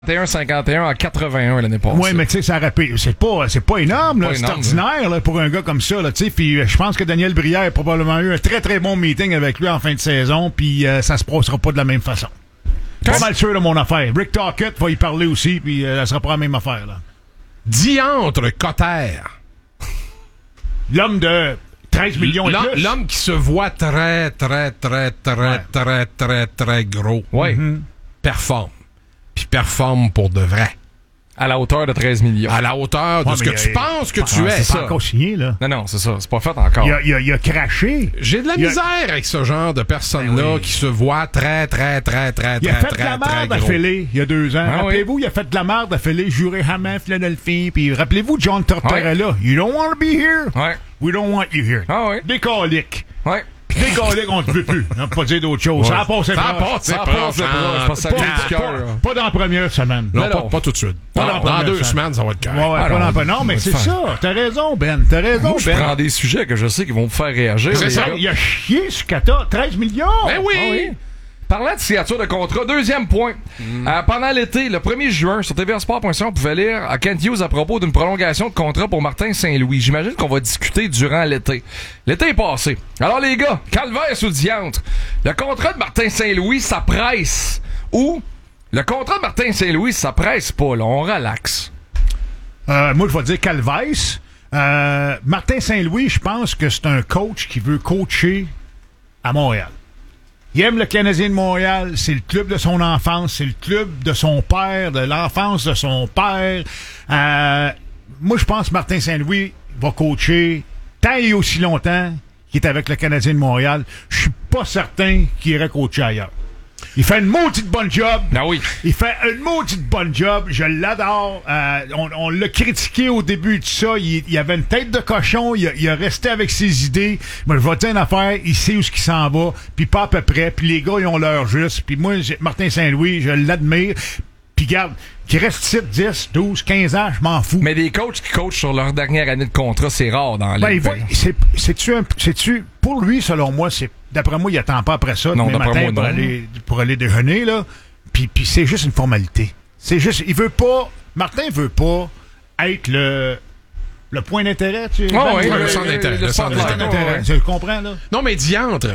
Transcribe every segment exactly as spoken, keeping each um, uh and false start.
cinquante et un en quatre-vingt-un l'année passée. Oui, mais tu sais, ça rappelle. C'est pas, c'est pas énorme, là. Pas C'est énorme, ordinaire, là, pour un gars comme ça, là, tu sais. Puis je pense que Daniel Brière a probablement eu un très, très bon meeting avec lui en fin de saison, puis euh, ça se passera pas de la même façon. Pas mal sûr de mon affaire. Rick Tocchet va y parler aussi, puis euh, ça sera pas la même affaire, là. Diantre Cotter. L'homme de treize millions et L'homme, plus. l'homme qui se voit très, très, très, très, Ouais. très, très, très gros. Oui, Performe. Puis performe pour de vrai. à la hauteur de treize millions. À la hauteur de Ouais, ce mais que il tu a- penses que Ah, tu es. c'est ça. pas encore signé, là. Non, non, c'est ça. C'est pas fait encore. Il a, il a, il a craché. J'ai de la Il a- misère avec ce genre de personnes-là Ben oui. qui se voient très, très, très, très, Il a très, fait de très, la très merde à gros. Philly il y a deux ans. Ah oui. Rappelez-vous, il a fait de la merde à Philly, juré Hammond, Philadelphie. Puis rappelez-vous John Tortorella. You don't want to be here. Ouais. We don't want you here. Ah oui. Décalique. Ouais. Décalique, on ne veut plus. On peut pas dire d'autre chose. Ça a passé Ça a proche. passé Ça proche, passe le hein. bras, je pense que ça Pas, vient du cœur. pas- pas dans la première semaine. Non, Mais pas, non. pas tout de suite. Pas Dans, dans la dans première deux semaine. semaines, ça va être Ouais, correct. ouais, Ah, pas non, dans la- non, mais on c'est va te ça. T'as raison, Ben. T'as raison, Moi, je Ben. prends des sujets que je sais qui vont me faire réagir. C'est les ça. gars. Il a chié sur Kata. treize millions. Ben oui! Ah oui. Parlant de signature de contrat, deuxième point. Euh, pendant l'été, le premier juin, sur T V R Sport point C A, on pouvait lire à Kent Hughes à propos d'une prolongation de contrat pour Martin Saint-Louis. J'imagine qu'on va discuter durant l'été. L'été est passé. Alors les gars, calvaire sous diantre. Le contrat de Martin Saint-Louis, ça presse. Ou le contrat de Martin Saint-Louis, ça presse pas. Là, on relaxe. Euh, moi, je vais dire Calvais. Euh, Martin Saint-Louis, je pense que c'est un coach qui veut coacher à Montréal. Il aime le Canadien de Montréal. C'est le club de son enfance. C'est le club de son père, de l'enfance de son père. Euh, moi, je pense que Martin Saint-Louis va coacher tant et aussi longtemps qu'il est avec le Canadien de Montréal. Je suis pas certain qu'il irait coacher ailleurs. Il fait une maudite bonne job. Ben oui. Il fait une maudite bonne job. Je l'adore. Euh, on on l'a critiqué au début de ça. Il, il avait une tête de cochon. Il a, il a resté avec ses idées. Moi, je vais te dire une affaire. Il sait où ce qu'il s'en va. Puis pas à peu près. Puis les gars, ils ont leur juste. Puis moi, j'ai- Martin Saint-Louis, je l'admire. Puis garde, qu'il reste sept, dix, douze, quinze ans, je m'en fous. Mais des coachs qui coachent sur leur dernière année de contrat, c'est rare dans Ben, les. il va- c'est, c'est-tu un- c'est-tu, pour lui, selon moi, c'est, d'après moi, il attend pas après ça, Non, demain d'après matin, moi, pour non. aller, pour aller déjeuner, là. Puis, puis c'est juste une formalité. C'est juste, il veut pas, Martin veut pas être le, le point d'intérêt, tu sais. Ah Ben, oui, le, le centre d'intérêt, le le centre spotlight, d'intérêt. ouais. Tu le comprends, là? Non, mais diantre,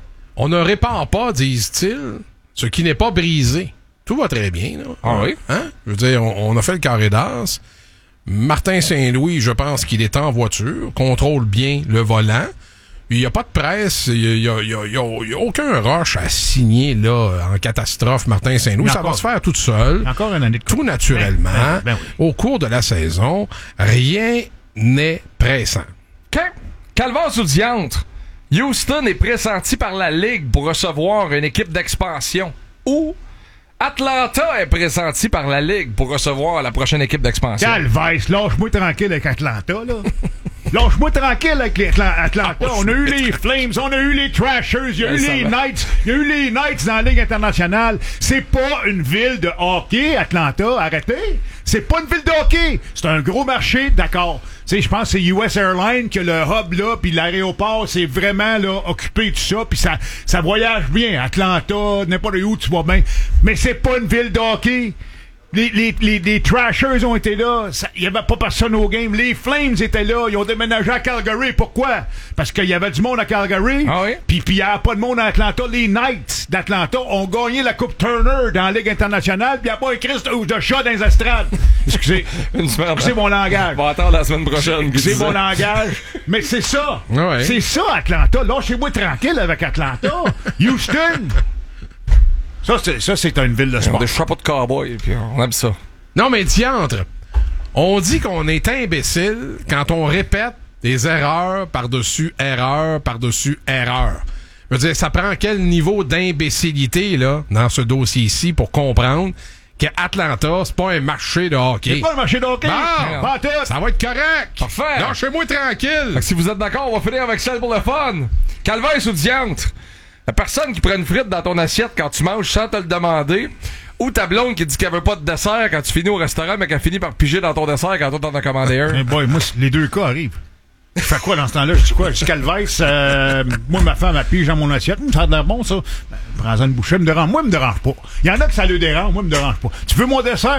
on ne répare pas, disent-ils, ce qui n'est pas brisé. Tout va très bien, là. Ah oui? Hein? Je veux dire, on, on a fait le carré d'as. Martin Saint-Louis, je pense qu'il est en voiture, contrôle bien le volant. Il n'y a pas de presse, il n'y a, il y a- il y a- il y a aucun rush à signer là en catastrophe Martin Saint-Louis. Mais Ça encore- va se faire tout seul, Encore une année de tout coupe. naturellement, Ben, ben, ben oui. au cours de la saison. Rien n'est pressant. OK. Calvaire sous diantre. Houston est pressenti par la Ligue pour recevoir une équipe d'expansion. Ou Atlanta est pressenti par la Ligue pour recevoir la prochaine équipe d'expansion. Calvais, lâche-moi tranquille avec Atlanta, là. Lâche-moi tranquille avec les Atla- Atlanta. On a eu les Flames, on a eu les Trashers, il y a eu Ça les va. Knights, il y a eu les Knights dans la Ligue internationale. C'est pas une ville de hockey, Atlanta, arrêtez. C'est pas une ville de hockey. C'est un gros marché, d'accord. Tu sais, je pense que c'est U S Airlines que le hub là, puis l'aéroport, c'est vraiment là occupé de tout ça, puis ça, ça voyage bien. Atlanta, n'importe où, tu vois bien. Mais c'est pas une ville de hockey. Les, les, les, les Trashers ont été là. Il n'y avait pas personne au game. Les Flames étaient là. Ils ont déménagé à Calgary. Pourquoi? Parce qu'il y avait du monde à Calgary. Ah oui? Puis il n'y avait pas de monde à Atlanta. Les Knights d'Atlanta ont gagné la Coupe Turner dans la Ligue internationale. Puis il n'y a pas un Christ ou de chat dans les estrades. Excusez. Une semaine. C'est mon langage. On va attendre la semaine prochaine. qu'il C'est disait. mon langage. Mais c'est ça. Ouais. C'est ça, Atlanta. Lâchez-moi tranquille avec Atlanta. Houston. Ça, c'est, ça, c'est une ville de Ils ont sport. des chapeaux de cowboy, puis on aime ça. Non, mais diantre, on dit qu'on est imbécile quand on répète des erreurs par-dessus erreurs par-dessus erreurs. Je veux dire, ça prend quel niveau d'imbécilité, là, dans ce dossier-ci pour comprendre qu'Atlanta, c'est pas un marché de hockey. C'est pas le marché de hockey. Bon, Pas en tout. ça va être correct. Parfait. Lâchez-moi tranquille. Fait que si vous êtes d'accord, on va finir avec celle pour le fun. Calvaire sous diantre. La personne qui prend une frite dans ton assiette quand tu manges sans te le demander, ou ta blonde qui dit qu'elle veut pas de dessert quand tu finis au restaurant, mais qu'elle finit par piger dans ton dessert quand toi t'en as commandé un. Mais boy, moi, c- les deux cas arrivent. Je fais quoi dans ce temps-là? Je dis quoi? Je dis calvaise, euh, moi, ma femme, elle pige dans mon assiette. Hum, ça a l'air bon, ça. Ben, prends-en une bouchée, me dérange. Moi, me dérange pas. Il y en a que ça le dérange, moi, me dérange pas. Tu veux mon dessert?